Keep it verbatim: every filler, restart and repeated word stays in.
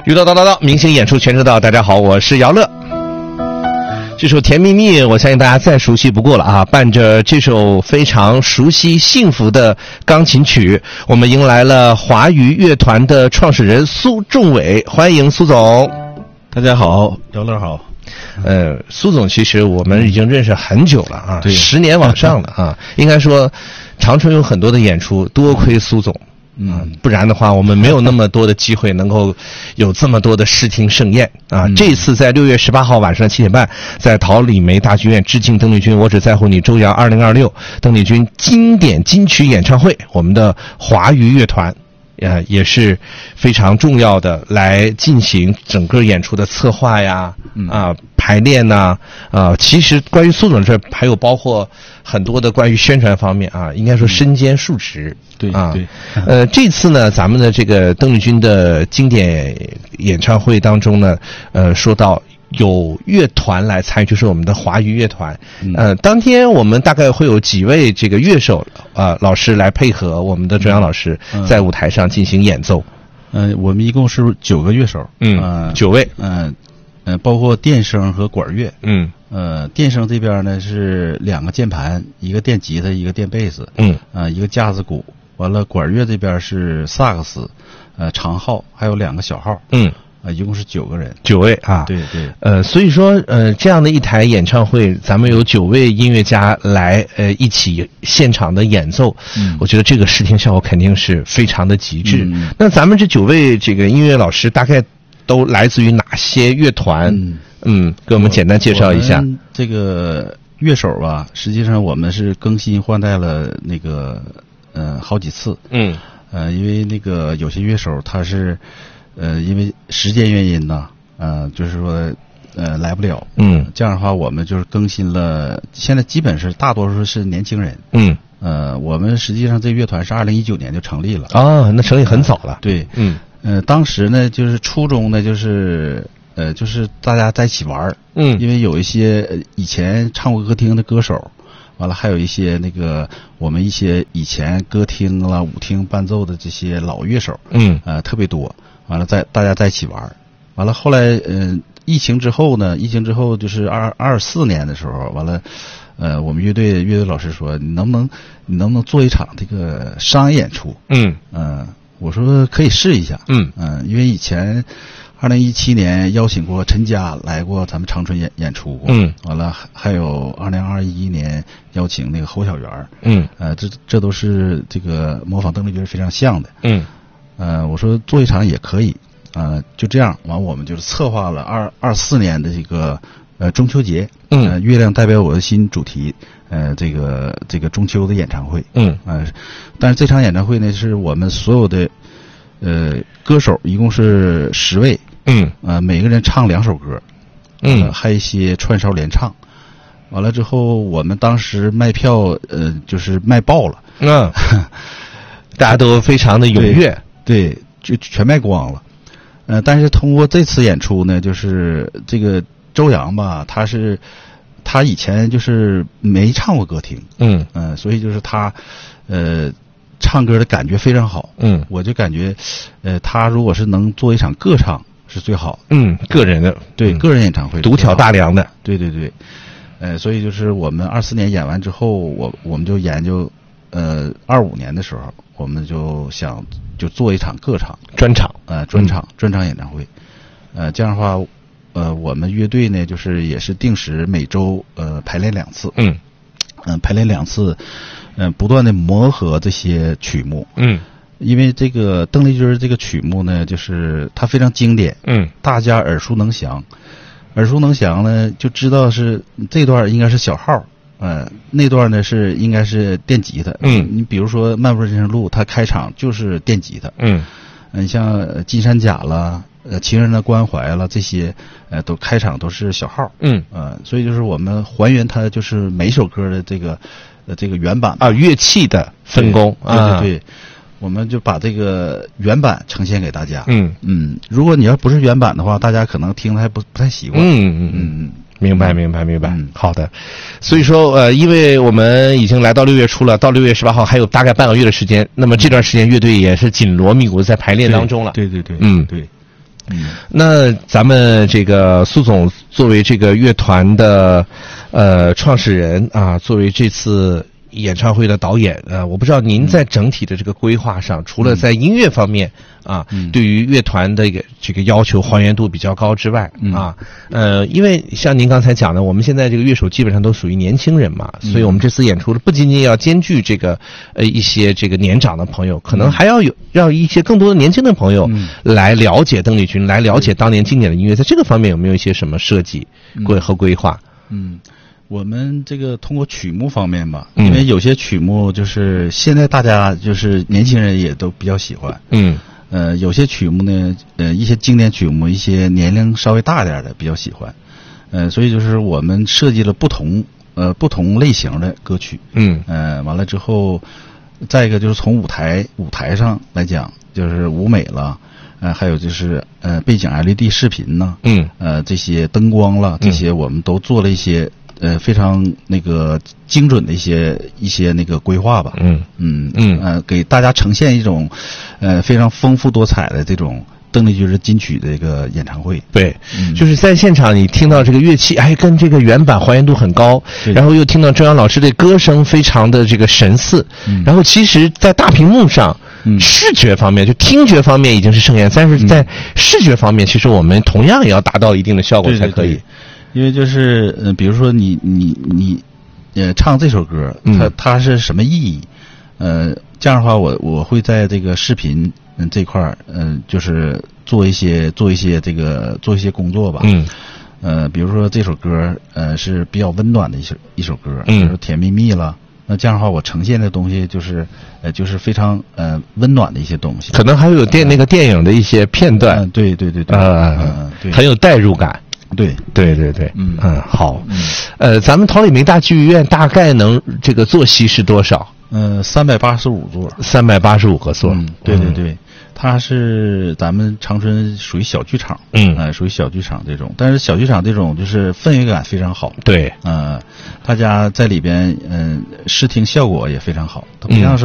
娱乐叨叨叨，明星演出全知道。大家好，我是姚乐。这首《甜蜜蜜》，我相信大家再熟悉不过了啊！伴着这首非常熟悉、幸福的钢琴曲，我们迎来了华语乐团的创始人苏仲伟，欢迎苏总。 大家好，姚乐好。 呃，苏总其实我们已经认识很久了啊，十年往上了啊。应该说，长春有很多的演出，多亏苏总。嗯，不然的话，我们没有那么多的机会能够有这么多的视听盛宴啊！嗯、这一次在六月十八号晚上七点半，在桃李梅大剧院致敬邓丽君，我只在乎你周扬二零二六邓丽君经典金曲演唱会，我们的华语乐团。呃，也是非常重要的，来进行整个演出的策划呀，啊、呃、排练呐，啊、呃，其实关于苏总这还有包括很多的关于宣传方面啊，应该说身兼数职。 对啊， 对。 呃，这次呢，咱们的这个邓丽君的经典演唱会当中呢，呃，说到。有乐团来参与，就是我们的华语乐团。呃，当天我们大概会有几位这个乐手啊、呃、老师来配合我们的周扬老师在舞台上进行演奏。 嗯、呃，我们一共是九个乐手， 嗯，呃、九位， 嗯，呃，包括电声和管乐。 嗯， 呃，电声这边呢是两个键盘，一个电吉他，一个电贝斯。 嗯， 呃，一个架子鼓。完了，管乐这边是萨克斯，呃，长号，还有两个小号。 嗯。 啊，一共是九个人， 九位啊， 对对， 呃，所以说，呃，这样的一台演唱会，咱们有九位音乐家来，呃，一起现场的演奏，嗯，我觉得这个视听效果肯定是非常的极致。嗯、那咱们这九位这个音乐老师大概都来自于哪些乐团？嗯，嗯给我们简单介绍一下。 这个乐手吧，实际上我们是更新换代了那个，呃，好几次。嗯，呃，因为那个有些乐手他是。呃，因为时间原因呢，呃，就是说，呃，来不了。嗯，这样的话，我们就是更新了。现在基本是大多数是年轻人。嗯，呃，我们实际上这乐团是二零一九年就成立了。 啊，那成立很早了。 呃、对，嗯，呃，当时呢，就是初衷呢，就是呃，就是大家在一起玩。嗯，因为有一些以前唱过歌厅的歌手。完了，还有一些那个我们一些以前歌厅啦、舞厅伴奏的这些老乐手，嗯，呃，特别多。完了，在大家在一起玩。完了，后来，嗯、呃，疫情之后呢，疫情之后就是二二四年的时候，完了，呃，我们乐队乐队老师说，你能不能，你能不能做一场这个商业演出？嗯嗯、呃，我说可以试一下。嗯嗯、呃，因为以前。二零一七年邀请过陈嘉来过咱们长春演演出过，嗯，完了还有二零二一年邀请那个侯小源，嗯，呃，这这都是这个模仿邓丽君非常像的，嗯，呃，我说做一场也可以，呃，就这样，完我们就是策划了二二四年的这个呃中秋节，嗯、呃，月亮代表我的心主题，呃，这个这个中秋的演唱会，嗯，呃，但是这场演唱会呢是我们所有的呃歌手一共是十位。嗯，呃，每个人唱两首歌，嗯、呃，还有一些串烧联唱。完了之后，我们当时卖票，呃，就是卖爆了，嗯， 大家都非常的踊跃， 对，就全卖光了。呃，但是通过这次演出呢，就是这个周扬吧，他是他以前就是没唱过歌厅，嗯嗯、呃，所以就是他，呃。唱歌的感觉非常好，嗯，我就感觉，呃，他如果是能做一场个唱是最好的， 嗯，个人的， 对，嗯、个人演唱会， 独挑大梁的， 对对对，呃，所以就是我们二四年演完之后，我我们就研究，呃，二五年的时候，我们就想就做一场个唱专场， 呃，专场、嗯、专场演唱会，呃，这样的话，呃，我们乐队呢就是也是定时每周呃排练两次，嗯嗯、呃，排练两次。嗯，不断的磨合这些曲目，嗯，因为这个邓丽君这个曲目呢，就是它非常经典，嗯，大家耳熟能详，耳熟能详呢，就知道是这段应该是小号，呃，那段呢是应该是电吉他，嗯，你比如说《漫步人生路》，它开场就是电吉他，嗯，你像《金山甲》啦，呃，《情人的关怀》啦，这些，呃，都开场都是小号，嗯，呃，所以就是我们还原它就是每首歌的这个。呃，这个原版啊，乐器的分工， 对对 对, 对、啊，我们就把这个原版呈现给大家。嗯嗯，如果你要不是原版的话，大家可能听的还不不太习惯。 嗯嗯嗯，明白明白明白。嗯，好的。所以说，呃，因为我们已经来到六月初了，到六月十八号还有大概半个月的时间，那么这段时间乐队也是紧锣密鼓的在排练当中了。 对对对， 嗯对。 嗯，那咱们这个苏总作为这个乐团的呃创始人啊，作为这次演唱会的导演，呃，我不知道您在整体的这个规划上，嗯、除了在音乐方面啊，嗯、对于乐团的这个要求还原度比较高之外，嗯、啊，呃，因为像您刚才讲的，我们现在这个乐手基本上都属于年轻人嘛，嗯、所以我们这次演出不仅仅要兼具这个呃一些这个年长的朋友，可能还要有让一些更多的年轻的朋友来了解邓丽君，来了解当年经典的音乐，在这个方面有没有一些什么设计规和规划？ 嗯。我们这个通过曲目方面吧，因为有些曲目就是现在大家就是年轻人也都比较喜欢，嗯，呃，有些曲目呢，呃，一些经典曲目，一些年龄稍微大点的比较喜欢，呃，所以就是我们设计了不同呃不同类型的歌曲，嗯，呃，完了之后，再一个就是从舞台舞台上来讲，就是舞美了。呃，还有就是呃，背景 L E D 视频呢，嗯，呃，这些灯光了，这些我们都做了一些呃非常那个精准的一些一些那个规划吧，嗯嗯嗯，呃，给大家呈现一种呃非常丰富多彩的这种邓丽君的金曲的一个演唱会。 对，嗯、就是在现场你听到这个乐器，哎，跟这个原版还原度很高，然后又听到周扬老师的歌声非常的这个神似，嗯、然后其实，在大屏幕上。嗯，视觉方面就听觉方面已经是盛宴，但是在视觉方面，其实我们同样也要达到一定的效果才可以。 对对对，因为就是呃，比如说你你你呃唱这首歌，它它是什么意义？呃，这样的话我我会在这个视频嗯这块儿嗯、呃，就是做一些做一些这个做一些工作吧。嗯。呃，比如说这首歌呃是比较温暖的一首一首歌，比如说甜蜜蜜了。那这样的话，我呈现的东西就是，呃，就是非常呃温暖的一些东西。 可能还有电、嗯、那个电影的一些片段， 嗯、对对对对， 呃，嗯、对，很有代入感。 对对对对，嗯嗯，好，嗯、呃，咱们桃李梅大剧院大概能这个坐席是多少？ 呃，三百八十五座， 三百八十五个座。 嗯，对对对。它是咱们长春属于小剧场，嗯，呃，属于小剧场这种，但是小剧场这种就是氛围感非常好， 对， 呃，大家在里边，嗯、呃，视听效果也非常好，它不像是。